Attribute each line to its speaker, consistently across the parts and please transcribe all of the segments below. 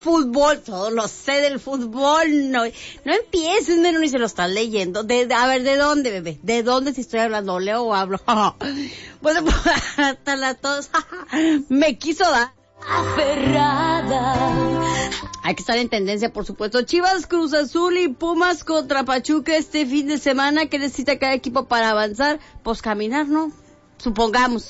Speaker 1: fútbol, todo lo sé del fútbol, no empieces, menos ni se lo estás leyendo. A ver, ¿de dónde, bebé? ¿De dónde si estoy hablando? ¿Leo o hablo? Bueno, pues, hasta la tos, me quiso dar. Aferrada. Hay que estar en tendencia, por supuesto. Chivas, Cruz Azul y Pumas contra Pachuca este fin de semana. ¿Qué necesita cada equipo para avanzar? Pues caminar, ¿no? Supongamos.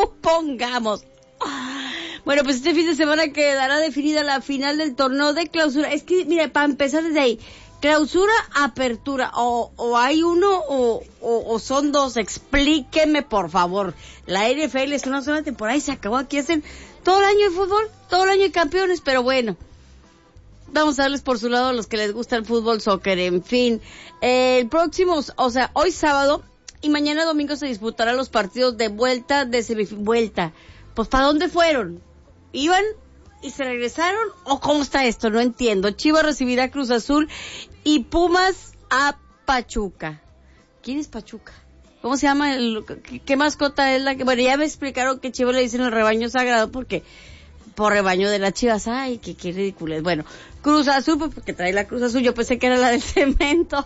Speaker 1: Bueno, pues este fin de semana quedará definida la final del torneo de clausura. Es que, mira, para empezar desde ahí, clausura, apertura, o hay uno o son dos. Explíqueme, por favor. La NFL es una sola temporada y se acabó. Aquí hacen todo el año de fútbol, todo el año de campeones, pero bueno. Vamos a darles por su lado a los que les gusta el fútbol, soccer, en fin. El próximo, o sea, hoy sábado y mañana domingo se disputarán los partidos de vuelta, de semifinal. Pues, ¿para dónde fueron? ¿Iban y se regresaron? ¿O cómo está esto? No entiendo. Chivas recibirá a Cruz Azul y Pumas a Pachuca. ¿Quién es Pachuca? ¿Cómo se llama? ¿Qué mascota es la que...? Bueno, ya me explicaron que Chivas le dicen el rebaño sagrado porque... por rebaño de las Chivas. Ay, qué ridículo es. Bueno, Cruz Azul, pues porque trae la Cruz Azul. Yo pensé que era la del cemento.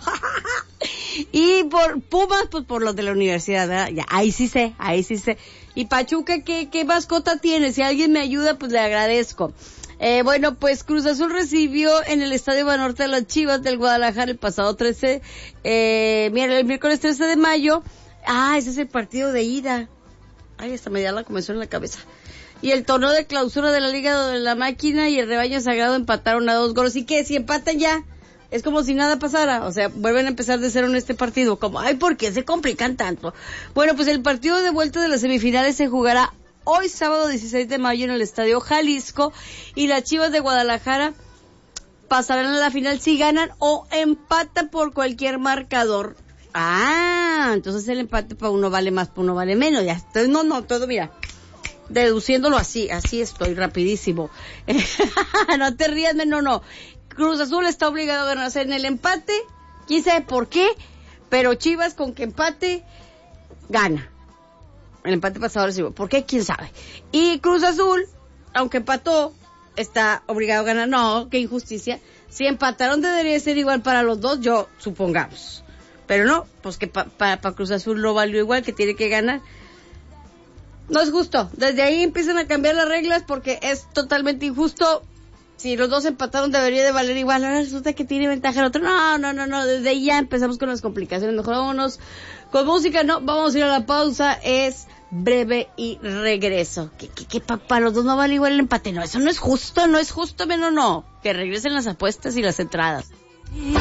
Speaker 1: Y por Pumas, pues por los de la universidad, ¿verdad? Ya, ahí sí sé. Y Pachuca, ¿qué mascota tiene? Si alguien me ayuda, pues le agradezco. Bueno, pues Cruz Azul recibió en el Estadio Banorte a las Chivas del Guadalajara el pasado el miércoles 13 de mayo. Ese es el partido de ida. Ay, hasta me dio la comezón en la cabeza. Y el torneo de clausura de la Liga de la Máquina y el Rebaño Sagrado empataron a 2 goles. ¿Y qué? Si empatan ya, es como si nada pasara. O sea, vuelven a empezar de cero en este partido. Como, ¿por qué se complican tanto? Bueno, pues el partido de vuelta de las semifinales se jugará hoy sábado 16 de mayo en el Estadio Jalisco. Y las Chivas de Guadalajara pasarán a la final si ganan o empatan por cualquier marcador. Entonces el empate para uno vale más, para uno vale menos. Ya estoy, todo, mira. Deduciéndolo así estoy, rapidísimo. No te rías, no. Cruz Azul está obligado a ganarse en el empate, quién sabe por qué, pero Chivas con que empate, gana. El empate pasado recibo, ¿por qué? Quién sabe. Y Cruz Azul, aunque empató, está obligado a ganar. No, qué injusticia. Si empataron debería ser igual para los dos, yo supongamos. Pero no, pues que para Cruz Azul no valió igual, que tiene que ganar. No es justo. Desde ahí empiezan a cambiar las reglas porque es totalmente injusto. Si los dos empataron debería de valer igual. Ahora resulta que tiene ventaja el otro. No. Desde ahí ya empezamos con las complicaciones. Mejor vámonos con música. No, vamos a ir a la pausa. Es breve y regreso. Que para los dos no vale igual el empate. No, eso no es justo, no. Que regresen las apuestas y las entradas.